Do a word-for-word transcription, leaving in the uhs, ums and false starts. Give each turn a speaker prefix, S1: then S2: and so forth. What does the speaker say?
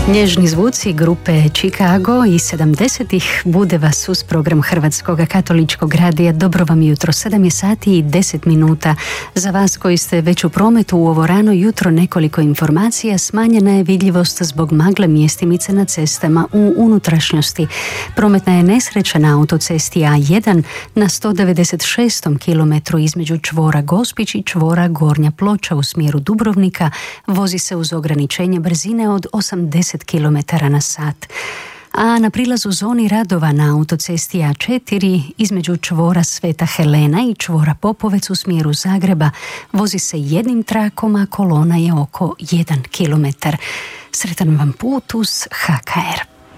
S1: Nježni zvuci grupe Chicago i sedamdesetih bude vas uz program Hrvatskog katoličkog radija. Dobro vam jutro, sedam je sati i deset minuta. Za vas koji ste već u prometu u ovo rano jutro nekoliko informacija. Smanjena je vidljivost zbog magle mjestimice na cestama u unutrašnjosti. Prometna je nesreća na autocesti A jedan na sto devedeset šestom kilometru između čvora Gospić i čvora Gornja Ploča u smjeru Dubrovnika. Vozi se uz ograničenje brzine od osamdeset kilometara na sat. A na prilazu zoni radova na autocesti A četiri između čvora Sveta Helena i čvora Popovec u smjeru Zagreba vozi se jednim trakom, a kolona je oko jedan kilometar. Sretan vam put uz H K R.